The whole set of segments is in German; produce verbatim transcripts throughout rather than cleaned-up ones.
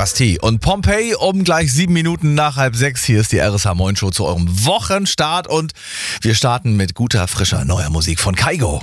Bastille und Pompeii um gleich sieben Minuten nach halb sechs. Hier ist die R S H Moin Show zu eurem Wochenstart und wir starten mit guter, frischer, neuer Musik von Kygo.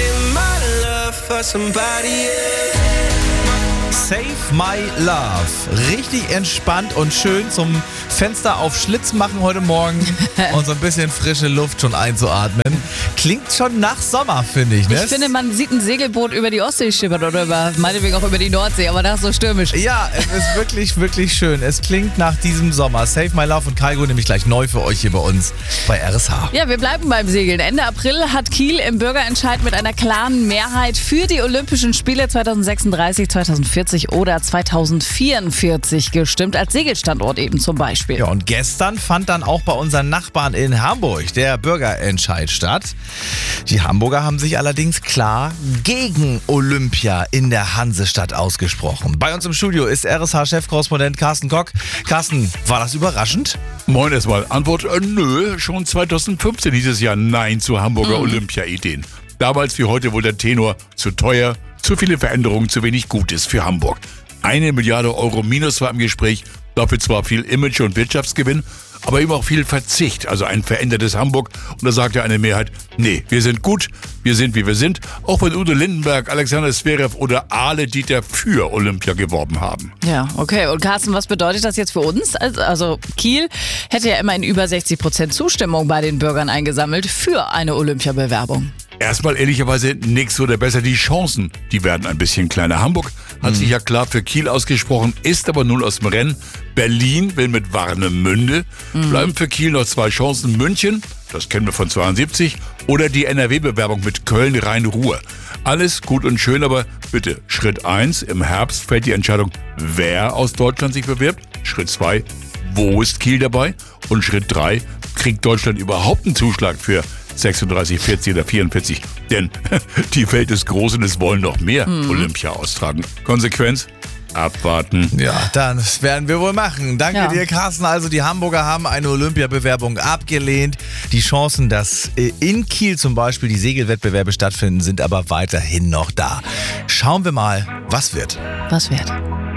Save My Love. Richtig entspannt und schön zum Fenster auf Schlitz machen heute Morgen und so ein bisschen frische Luft schon einzuatmen. Klingt schon nach Sommer, finde ich. Ne? Ich finde, man sieht ein Segelboot über die Ostsee schippern oder über, meinetwegen auch über die Nordsee, aber da ist so stürmisch. Ja, es ist wirklich, wirklich schön. Es klingt nach diesem Sommer. Save My Love und Kygo nämlich gleich neu für euch hier bei uns bei R S H. Ja, wir bleiben beim Segeln. Ende April hat Kiel im Bürgerentscheid mit einer klaren Mehrheit für die Olympischen Spiele zweitausendsechsunddreißig, zweitausendvierzig oder zweitausendvierundvierzig gestimmt, als Segelstandort eben zum Beispiel. Ja, und gestern fand dann auch bei unseren Nachbarn in Hamburg der Bürgerentscheid statt. Die Hamburger haben sich allerdings klar gegen Olympia in der Hansestadt ausgesprochen. Bei uns im Studio ist R S H-Chefkorrespondent Carsten Kock. Carsten, war das überraschend? Moin erstmal. Antwort, äh, nö. Schon zweitausendfünfzehn dieses Jahr Nein zu Hamburger mhm. Olympia-Ideen. Damals wie heute wohl der Tenor, zu teuer, zu viele Veränderungen, zu wenig Gutes für Hamburg. Eine Milliarde Euro Minus war im Gespräch, dafür zwar viel Image- und Wirtschaftsgewinn, aber eben auch viel Verzicht, also ein verändertes Hamburg. Und da sagte eine Mehrheit, nee, wir sind gut, wir sind wie wir sind, auch wenn Udo Lindenberg, Alexander Zverev oder Ale Dieter für Olympia geworben haben. Ja, okay. Und Carsten, was bedeutet das jetzt für uns? Also Kiel hätte ja immerhin über sechzig Prozent Zustimmung bei den Bürgern eingesammelt für eine Olympiabewerbung. Erstmal ehrlicherweise nix oder besser, die Chancen, die werden ein bisschen kleiner. Hamburg hat mhm. sich ja klar für Kiel ausgesprochen, ist aber nun aus dem Rennen. Berlin will mit Warnemünde. Mhm. Bleiben für Kiel noch zwei Chancen. München, das kennen wir von zweiundsiebzig, oder die N R W-Bewerbung mit Köln-Rhein-Ruhr. Alles gut und schön, aber bitte, Schritt eins, im Herbst fällt die Entscheidung, wer aus Deutschland sich bewirbt. Schritt zwei, wo ist Kiel dabei? Und Schritt drei, kriegt Deutschland überhaupt einen Zuschlag für sechsunddreißig, vierzig oder vierundvierzig? Denn die Welt ist groß und es wollen noch mehr mhm. Olympia austragen. Konsequenz? Abwarten. Ja, das werden wir wohl machen. Danke ja. dir, Carsten. Also die Hamburger haben eine Olympiabewerbung abgelehnt. Die Chancen, dass in Kiel zum Beispiel die Segelwettbewerbe stattfinden, sind aber weiterhin noch da. Schauen wir mal, was wird. Was wird?